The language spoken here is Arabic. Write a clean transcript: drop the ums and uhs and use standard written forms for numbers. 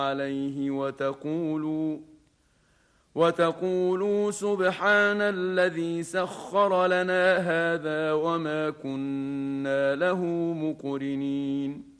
عليه وتقولوا سبحان الذي سخر لنا هذا وما كنا له مقرنين